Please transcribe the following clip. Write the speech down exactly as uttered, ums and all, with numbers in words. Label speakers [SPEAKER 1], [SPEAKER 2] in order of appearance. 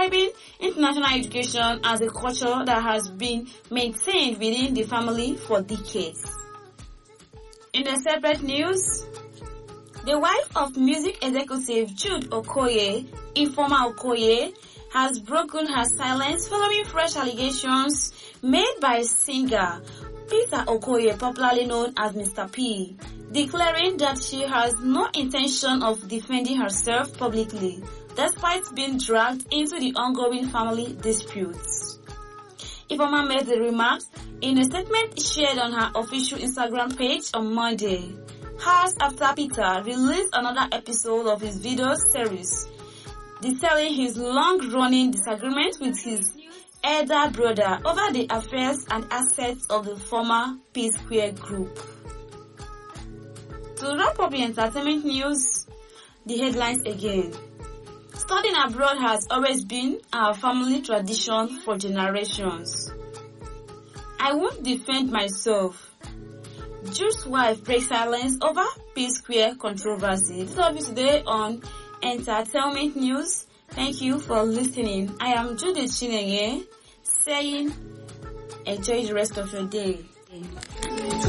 [SPEAKER 1] describing international education as a culture that has been maintained within the family for decades. In a separate news, the wife of music executive Jude Okoye, Ifeoma Okoye, has broken her silence following fresh allegations made by singer Peter Okoye, popularly known as Mister P, declaring that she has no intention of defending herself publicly, despite being dragged into the ongoing family disputes. Ifeoma made the remarks in a statement shared on her official Instagram page on Monday, hours after Peter released another episode of his video series, detailing his long-running disagreement with his elder brother over the affairs and assets of the former P-Square Group. To wrap up the entertainment news, the headlines again. Studying abroad has always been our family tradition for generations. I won't defend myself. Jude's wife breaks silence over P-Square controversy. This will be today on Entertainment News. Thank you for listening. I am Judith Chinenye saying enjoy the rest of your day.